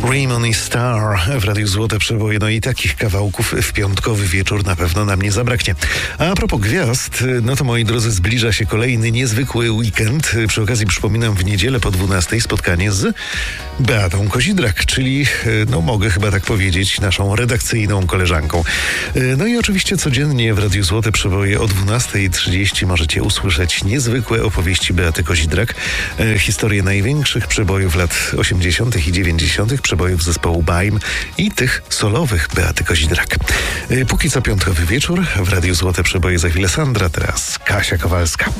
Raymond i Star w Radiu Złote Przeboje. No i takich kawałków w piątkowy wieczór na pewno nam nie zabraknie. A propos gwiazd, no to moi drodzy, zbliża się kolejny niezwykły weekend. Przy okazji przypominam, w niedzielę po 12 spotkanie z Beatą Kozidrak, czyli, no mogę chyba tak powiedzieć, naszą redakcyjną koleżanką. No i oczywiście codziennie w Radiu Złote Przeboje o 12:30 możecie usłyszeć niezwykłe opowieści Beaty Kozidrak, historie największych przebojów lat 80. i 90., przebojów zespołu Baim i tych solowych Beaty Kozidrak. Póki co piątkowy wieczór w Radiu Złote Przeboje, za chwilę Sandra, teraz Kasia Kowalska.